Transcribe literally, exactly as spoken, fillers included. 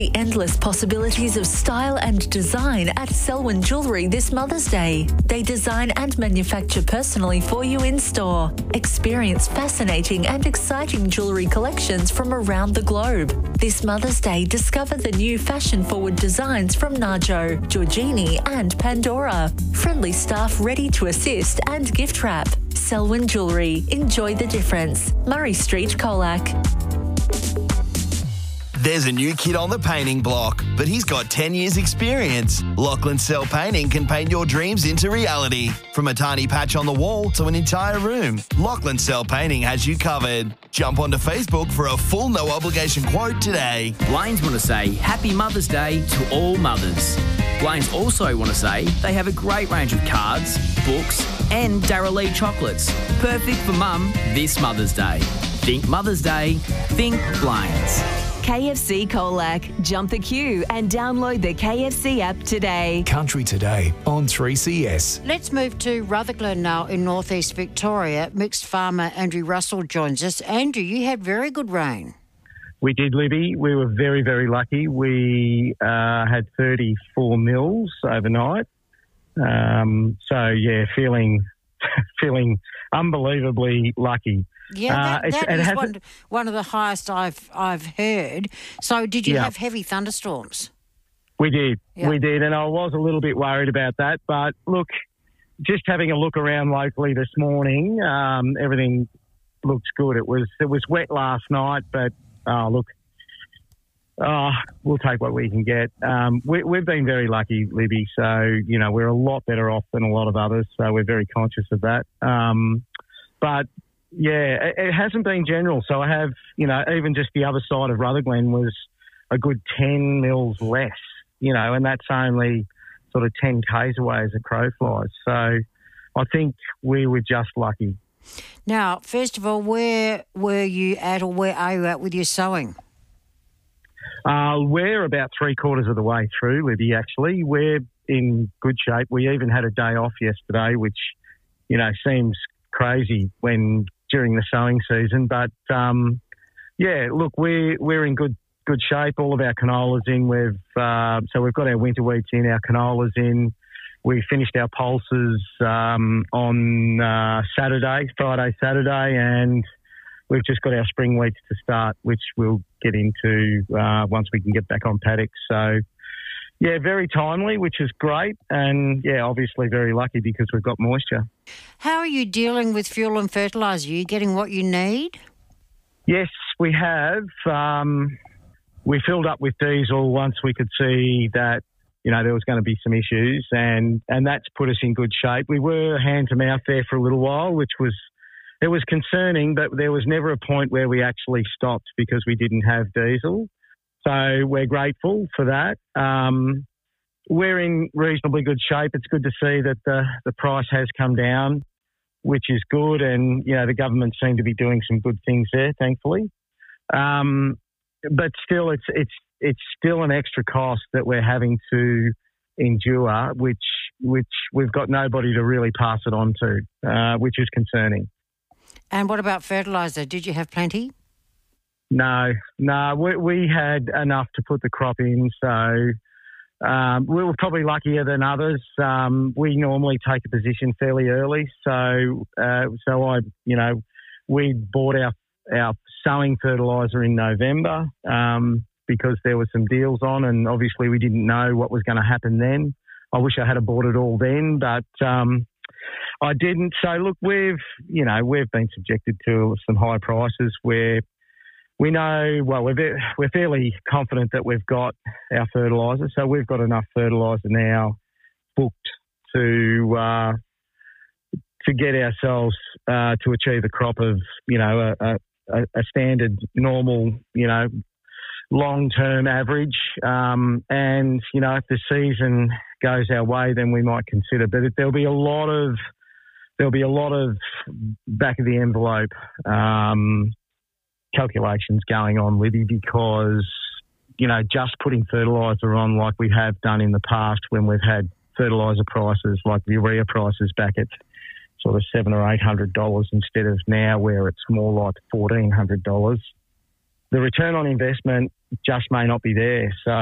The endless possibilities of style and design at Selwyn Jewellery this Mother's Day. They design and manufacture personally for you in store. Experience fascinating and exciting jewellery collections from around the globe. This Mother's Day, discover the new fashion-forward designs from Najo, Giorgini and Pandora. Friendly staff ready to assist and gift wrap. Selwyn Jewellery. Enjoy the difference. Murray Street, Colac. There's a new kid on the painting block, but he's got ten years experience. Lachlan Cell Painting can paint your dreams into reality. From a tiny patch on the wall to an entire room, Lachlan Cell Painting has you covered. Jump onto Facebook for a full no-obligation quote today. Blaine's want to say Happy Mother's Day to all mothers. Blaine's also want to say they have a great range of cards, books and Darrell Lee chocolates. Perfect for mum this Mother's Day. Think Mother's Day, think Blaine's. K F C Colac. Jump the queue and download the K F C app today. Country Today on three C S. Let's move to Rutherglen now in northeast Victoria. Mixed farmer Andrew Russell joins us. Andrew, you had very good rain. We did, Libby. We were very, very lucky. We uh, had thirty-four mils overnight. Um, so, yeah, feeling feeling unbelievably lucky. Yeah, that, uh, that is one, one of the highest I've I've heard. So did you yeah. have heavy thunderstorms? We did. Yeah. We did, and I was a little bit worried about that. But, look, just having a look around locally this morning, um, everything looks good. It was it was wet last night, but, uh, look, uh, we'll take what we can get. Um, we, we've been very lucky, Libby, so, you know, we're a lot better off than a lot of others, so we're very conscious of that. Um, but... Yeah, it, it hasn't been general. So I have, you know, even just the other side of Rutherglen was a good ten mils less, you know, and that's only sort of ten k's away as a crow flies. So I think we were just lucky. Now, first of all, where were you at or where are you at with your sowing? Uh, we're about three quarters of the way through, Libby, actually. We're in good shape. We even had a day off yesterday, which, you know, seems crazy when during the sowing season, but um, yeah, look, we're we're in good good shape. All of our canolas in. We've uh, so we've got our winter wheats in, our canolas in. We finished our pulses um, on uh, Saturday, Friday, Saturday, and we've just got our spring wheats to start, which we'll get into uh, once we can get back on paddocks. So. Yeah, very timely, which is great, and, yeah, obviously very lucky because we've got moisture. How are you dealing with fuel and fertiliser? Are you getting what you need? Yes, we have. Um, we filled up with diesel once we could see that, you know, there was going to be some issues, and, and that's put us in good shape. We were hand to mouth there for a little while, which was, it was concerning, but there was never a point where we actually stopped because we didn't have diesel. So we're grateful for that. Um, we're in reasonably good shape. It's good to see that the, the price has come down, which is good. And, you know, the government seem to be doing some good things there, thankfully. Um, but still, it's it's it's still an extra cost that we're having to endure, which which we've got nobody to really pass it on to, uh, which is concerning. And what about fertiliser? Did you have plenty? No, no, we, we had enough to put the crop in, so um, we were probably luckier than others. Um, we normally take a position fairly early, so uh, so I, you know, we bought our our sowing fertiliser in November um, because there were some deals on, and obviously we didn't know what was going to happen then. I wish I had bought it all then, but um, I didn't. So look, we've you know we've been subjected to some high prices where. We know, well, we're, we're fairly confident that we've got our fertiliser, so we've got enough fertiliser now booked to uh, to get ourselves uh, to achieve a crop of, you know, a, a, a standard, normal, you know, long-term average. Um, and, you know, if the season goes our way, then we might consider. But it, there'll be a lot of there'll be a lot of back of the envelope um calculations going on, Libby, because, you know, just putting fertiliser on like we have done in the past when we've had fertiliser prices like urea prices back at sort of seven or eight hundred dollars instead of now where it's more like fourteen hundred dollars. The return on investment just may not be there. So